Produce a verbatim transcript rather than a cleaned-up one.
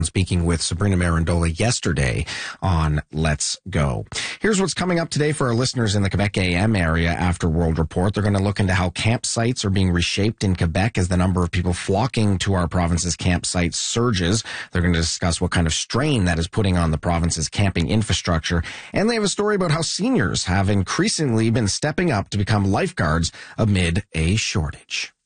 Speaking with Sabrina Marandola yesterday on Let's Go. Here's what's coming up today for our listeners in the Quebec A M area after World Report. They're going to look into how campsites are being reshaped in Quebec as the number of people flocking to our province's campsites surges. They're going to discuss what kind of strain that is putting on the province's camping infrastructure. And they have a story about how seniors have increasingly been stepping up to become lifeguards amid a shortage.